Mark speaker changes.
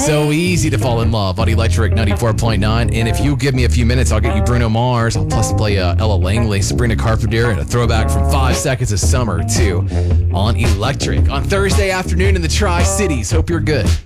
Speaker 1: So easy to fall in love on Electric 94.9. And if you give me a few minutes, I'll get you Bruno Mars. I'll plus play Ella Langley, Sabrina Carpenter, and a throwback from 5 Seconds of Summer, too, on Electric on Thursday afternoon in the Tri-Cities. Hope you're good.